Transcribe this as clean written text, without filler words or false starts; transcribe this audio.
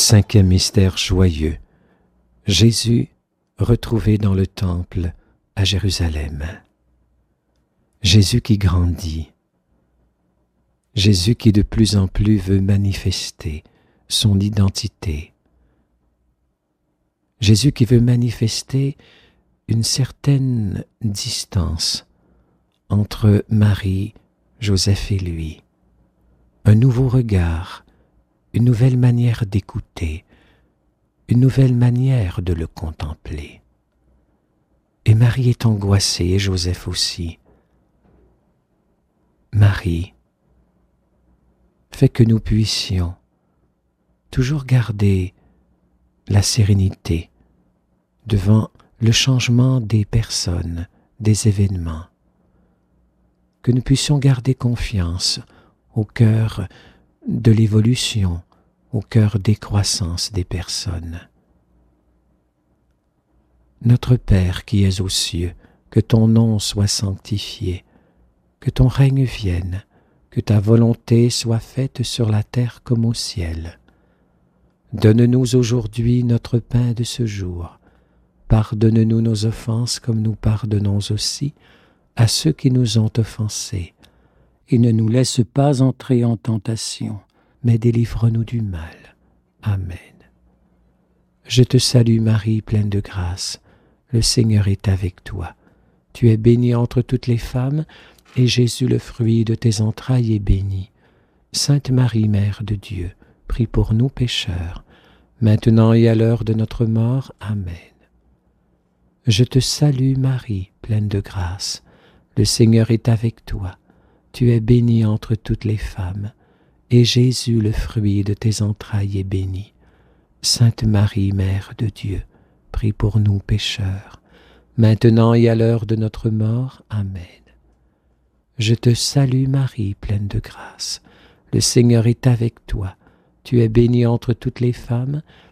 Cinquième mystère joyeux. Jésus retrouvé dans le temple à Jérusalem. Jésus qui grandit. Jésus qui de plus en plus veut manifester son identité. Jésus qui veut manifester une certaine distance entre Marie, Joseph et lui. Un nouveau regard, une nouvelle manière d'écouter, une nouvelle manière de le contempler. Et Marie est angoissée, et Joseph aussi. Marie, fais que nous puissions toujours garder la sérénité devant le changement des personnes, des événements, que nous puissions garder confiance au cœur de l'évolution, au cœur des croissances des personnes. Notre Père qui es aux cieux, que ton nom soit sanctifié, que ton règne vienne, que ta volonté soit faite sur la terre comme au ciel. Donne-nous aujourd'hui notre pain de ce jour. Pardonne-nous nos offenses comme nous pardonnons aussi à ceux qui nous ont offensés. Et ne nous laisse pas entrer en tentation, mais délivre-nous du mal. Amen. Je te salue Marie, pleine de grâce. Le Seigneur est avec toi. Tu es bénie entre toutes les femmes, et Jésus, le fruit de tes entrailles, est béni. Sainte Marie, Mère de Dieu, prie pour nous pécheurs, maintenant et à l'heure de notre mort. Amen. Je te salue Marie, pleine de grâce. Le Seigneur est avec toi. Tu es bénie entre toutes les femmes, et Jésus, le fruit de tes entrailles, est béni. Sainte Marie, Mère de Dieu, prie pour nous pécheurs, maintenant et à l'heure de notre mort. Amen. Je te salue Marie, pleine de grâce. Le Seigneur est avec toi. Tu es bénie entre toutes les femmes,